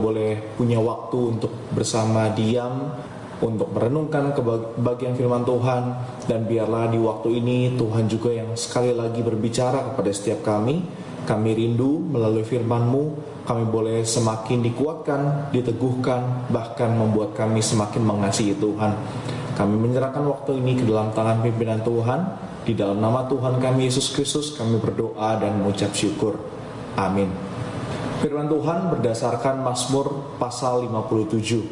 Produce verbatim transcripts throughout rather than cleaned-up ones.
boleh punya waktu untuk bersama diam, untuk merenungkan kebagian firman Tuhan. Dan biarlah di waktu ini Tuhan juga yang sekali lagi berbicara kepada setiap kami. Kami rindu melalui firman-Mu, kami boleh semakin dikuatkan, diteguhkan, bahkan membuat kami semakin mengasihi Tuhan. Kami menyerahkan waktu ini ke dalam tangan pimpinan Tuhan. Di dalam nama Tuhan kami Yesus Kristus kami berdoa dan mengucap syukur. Amin. Firman Tuhan berdasarkan Mazmur pasal lima puluh tujuh.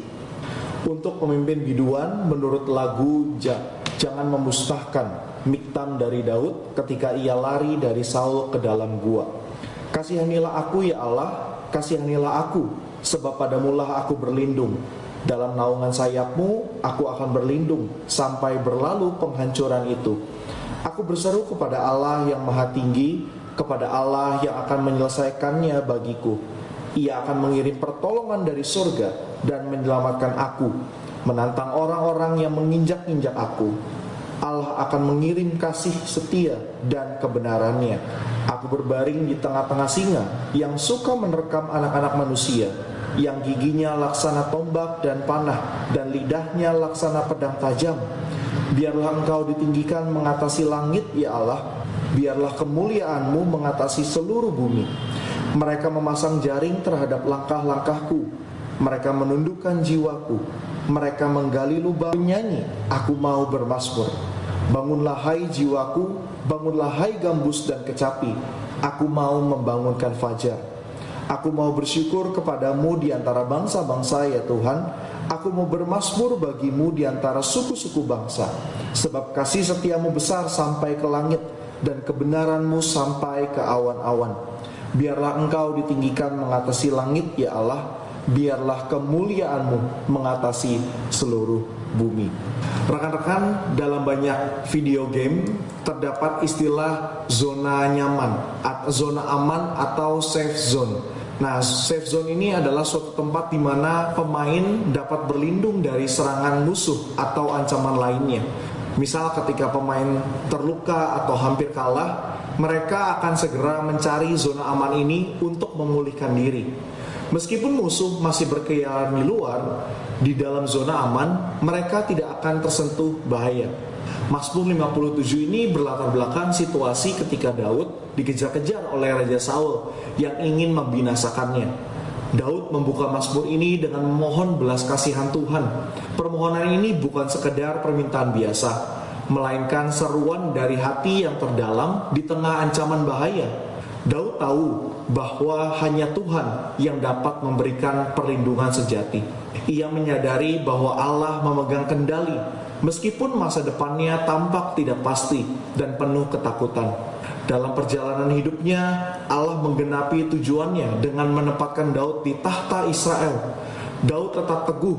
Untuk pemimpin biduan menurut lagu Jangan Memusnahkan, Miktam dari Daud ketika ia lari dari Saul ke dalam gua. Kasihanilah aku ya Allah, kasihanilah aku, sebab padamulah aku berlindung. Dalam naungan sayap-Mu aku akan berlindung sampai berlalu penghancuran itu. Aku berseru kepada Allah yang maha tinggi, kepada Allah yang akan menyelesaikannya bagiku. Ia akan mengirim pertolongan dari surga dan menyelamatkan aku, menantang orang-orang yang menginjak-injak aku. Allah akan mengirim kasih setia dan kebenarannya. Aku berbaring di tengah-tengah singa yang suka menerkam anak-anak manusia, yang giginya laksana tombak dan panah, dan lidahnya laksana pedang tajam. Biarlah Engkau ditinggikan mengatasi langit ya Allah, biarlah kemuliaan-Mu mengatasi seluruh bumi. Mereka memasang jaring terhadap langkah-langkahku, mereka menundukkan jiwaku. Mereka menggali lubang menyanyi, aku mau bermazmur. Bangunlah hai jiwaku, bangunlah hai gambus dan kecapi, aku mau membangunkan fajar. Aku mau bersyukur kepadamu di antara bangsa-bangsa ya Tuhan. Aku mau bermazmur bagimu di antara suku-suku bangsa. Sebab kasih setiamu besar sampai ke langit, dan kebenaranmu sampai ke awan-awan. Biarlah Engkau ditinggikan mengatasi langit ya Allah, biarlah kemuliaan-Mu mengatasi seluruh bumi. Rekan-rekan, dalam banyak video game terdapat istilah zona nyaman, zona aman atau safe zone. Nah, safe zone ini adalah suatu tempat di mana pemain dapat berlindung dari serangan musuh atau ancaman lainnya. Misal ketika pemain terluka atau hampir kalah, mereka akan segera mencari zona aman ini untuk memulihkan diri. Meskipun musuh masih berkeliaran di luar, di dalam zona aman, mereka tidak akan tersentuh bahaya. Mazmur lima puluh tujuh ini berlatar belakang situasi ketika Daud dikejar-kejar oleh Raja Saul yang ingin membinasakannya. Daud membuka mazmur ini dengan memohon belas kasihan Tuhan. Permohonan ini bukan sekedar permintaan biasa, melainkan seruan dari hati yang terdalam di tengah ancaman bahaya. Daud tahu bahwa hanya Tuhan yang dapat memberikan perlindungan sejati. Ia menyadari bahwa Allah memegang kendali, meskipun masa depannya tampak tidak pasti dan penuh ketakutan. Dalam perjalanan hidupnya, Allah menggenapi tujuannya dengan menempatkan Daud di tahta Israel. Daud tetap teguh,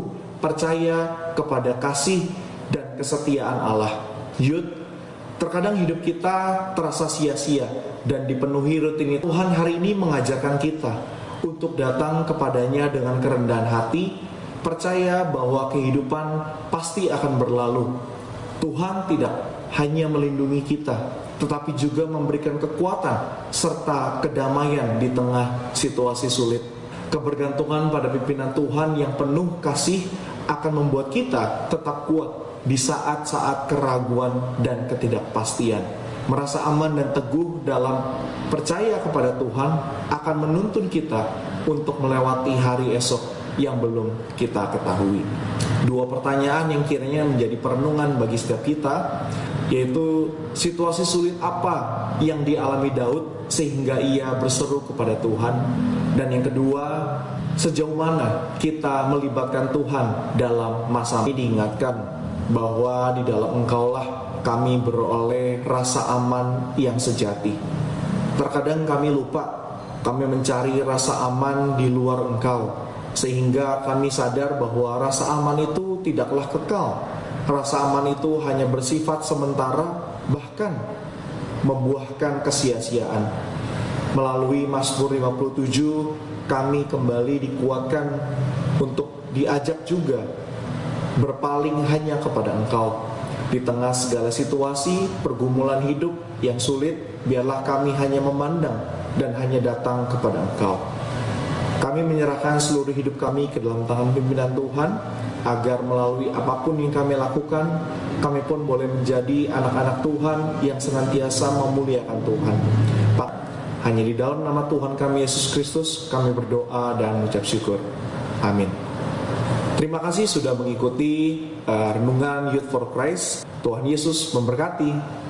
percaya kepada kasih dan kesetiaan Allah. Yud, terkadang hidup kita terasa sia-sia dan dipenuhi rutinitas. Tuhan hari ini mengajarkan kita untuk datang kepadanya dengan kerendahan hati, percaya bahwa kehidupan pasti akan berlalu. Tuhan tidak hanya melindungi kita, tetapi juga memberikan kekuatan serta kedamaian di tengah situasi sulit. Kebergantungan pada pimpinan Tuhan yang penuh kasih akan membuat kita tetap kuat di saat-saat keraguan dan ketidakpastian. Merasa aman dan teguh dalam percaya kepada Tuhan akan menuntun kita untuk melewati hari esok yang belum kita ketahui. Dua pertanyaan yang kiranya menjadi perenungan bagi setiap kita, yaitu situasi sulit apa yang dialami Daud sehingga ia berseru kepada Tuhan, dan yang kedua, sejauh mana kita melibatkan Tuhan dalam masa ini. Diingatkan bahwa di dalam Engkaulah kami beroleh rasa aman yang sejati. Terkadang kami lupa, kami mencari rasa aman di luar Engkau, sehingga kami sadar bahwa rasa aman itu tidaklah kekal. Rasa aman itu hanya bersifat sementara, bahkan membuahkan kesia-siaan. Melalui Mazmur lima puluh tujuh, kami kembali dikuatkan untuk diajak juga berpaling hanya kepada Engkau. Di tengah segala situasi, pergumulan hidup yang sulit, biarlah kami hanya memandang dan hanya datang kepada Engkau. Kami menyerahkan seluruh hidup kami ke dalam tangan pimpinan Tuhan, agar melalui apapun yang kami lakukan, kami pun boleh menjadi anak-anak Tuhan yang senantiasa memuliakan Tuhan. Pak, hanya di dalam nama Tuhan kami Yesus Kristus kami berdoa dan mengucap syukur. Amin. Terima kasih sudah mengikuti uh, renungan Youth for Christ. Tuhan Yesus memberkati.